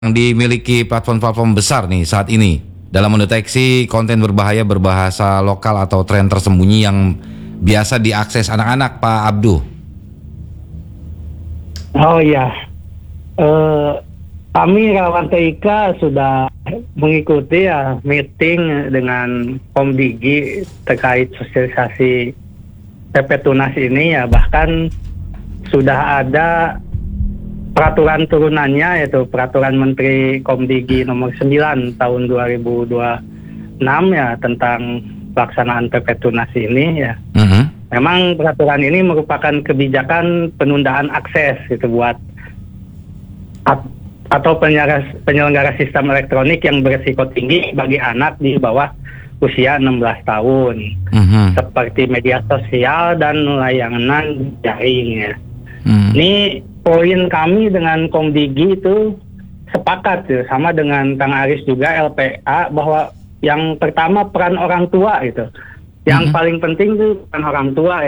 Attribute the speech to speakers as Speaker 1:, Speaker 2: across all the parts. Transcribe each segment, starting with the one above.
Speaker 1: yang dimiliki platform-platform besar nih saat ini dalam mendeteksi konten berbahaya berbahasa lokal atau tren tersembunyi yang biasa diakses anak-anak, Pak Abduh?
Speaker 2: Oh iya, eh, kami relawan TIK sudah mengikuti meeting dengan Komdigi terkait sosialisasi PP Tunas ini bahkan sudah ada peraturan turunannya, yaitu Peraturan Menteri Komdigi nomor 9 tahun 2026 tentang pelaksanaan PP Tunas ini Memang peraturan ini merupakan kebijakan penundaan akses buat atau penyelenggara sistem elektronik yang berisiko tinggi bagi anak di bawah usia 16 tahun, seperti media sosial dan layanan daring Ini poin kami dengan Komdigi itu sepakat sama dengan Kang Aris juga LPA, bahwa yang pertama peran orang tua Yang paling penting itu peran orang tua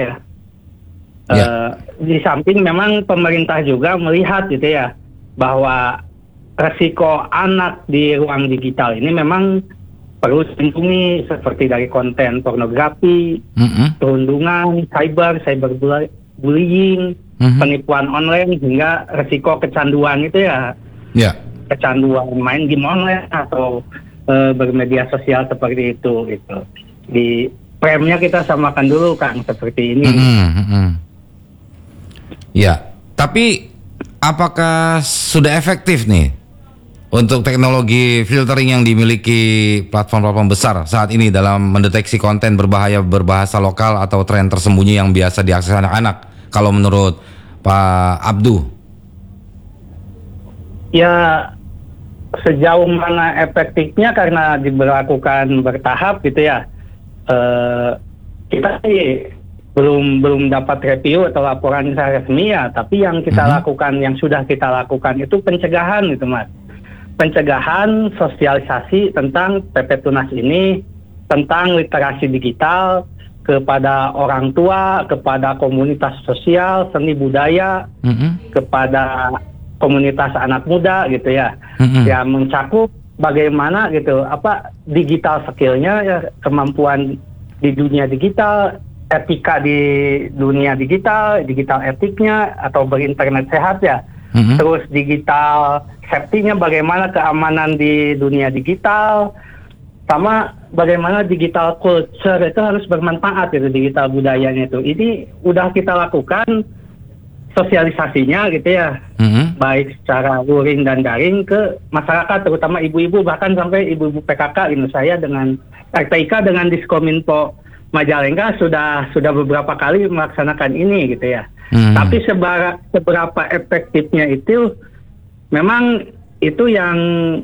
Speaker 2: Di samping memang pemerintah juga melihat bahwa resiko anak di ruang digital ini memang perlu dilindungi, seperti dari konten pornografi, perundungan, cyberbullying, penipuan online, hingga resiko kecanduan kecanduan main game online atau bermedia sosial seperti itu Di premnya kita samakan dulu Kang, seperti ini.
Speaker 1: Ya, tapi apakah sudah efektif nih untuk teknologi filtering yang dimiliki platform-platform besar saat ini dalam mendeteksi konten berbahaya berbahasa lokal atau tren tersembunyi yang biasa diakses anak-anak, kalau menurut Pak Abduh?
Speaker 2: Ya, sejauh mana efektifnya karena diberlakukan bertahap kita sih belum dapat review atau laporan secara resmi tapi yang kita lakukan, yang sudah kita lakukan itu pencegahan Mas. Pencegahan, sosialisasi tentang PP Tunas ini, tentang literasi digital kepada orang tua, kepada komunitas sosial, seni budaya, kepada komunitas anak muda ya mencakup bagaimana digital skillnya, kemampuan di dunia digital, etika di dunia digital etiknya atau berinternet sehat terus digital safety-nya, bagaimana keamanan di dunia digital, sama bagaimana digital culture itu harus bermanfaat digital budayanya ini udah kita lakukan sosialisasinya baik secara luring dan daring ke masyarakat, terutama ibu-ibu, bahkan sampai ibu-ibu PKK saya dengan RTIK dengan Diskominfo Majalengka sudah beberapa kali melaksanakan ini Tapi seberapa efektifnya itu memang itu yang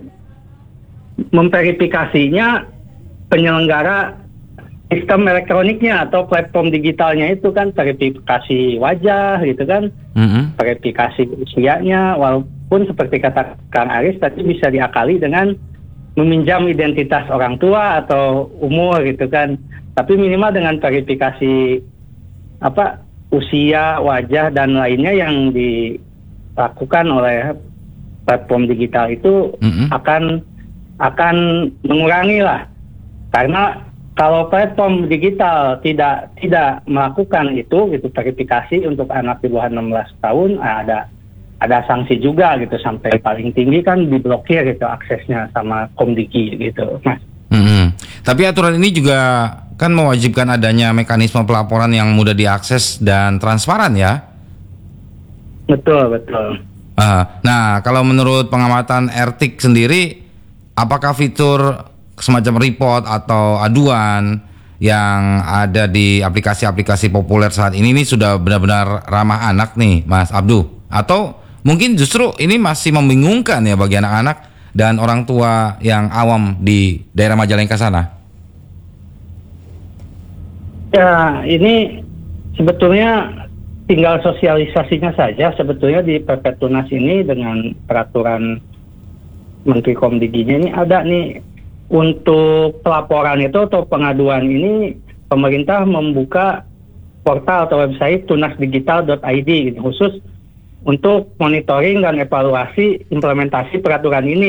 Speaker 2: memverifikasinya penyelenggara sistem elektroniknya atau platform digitalnya itu kan verifikasi wajah verifikasi usianya, walaupun seperti kata Kang Aris tadi bisa diakali dengan meminjam identitas orang tua atau umur tapi minimal dengan verifikasi usia, wajah dan lainnya yang dilakukan oleh platform digital itu akan mengurangi karena kalau platform digital tidak melakukan itu verifikasi untuk anak di bawah 16 tahun ada sanksi juga sampai paling tinggi kan diblokir aksesnya sama Komdigi Mas.
Speaker 1: Tapi aturan ini juga kan mewajibkan adanya mekanisme pelaporan yang mudah diakses dan transparan ya?
Speaker 2: Betul.
Speaker 1: Nah, kalau menurut pengamatan Ertik sendiri, apakah fitur semacam report atau aduan yang ada di aplikasi-aplikasi populer saat ini sudah benar-benar ramah anak nih, Mas Abduh? Atau mungkin justru ini masih membingungkan ya bagi anak-anak dan orang tua yang awam di daerah Majalengka sana?
Speaker 2: Ya, ini sebetulnya tinggal sosialisasinya saja sebetulnya di PP Tunas ini dengan peraturan Menteri Komdiginya ini ada nih. Untuk pelaporan itu atau pengaduan ini pemerintah membuka portal atau website tunasdigital.id khusus untuk monitoring dan evaluasi implementasi peraturan ini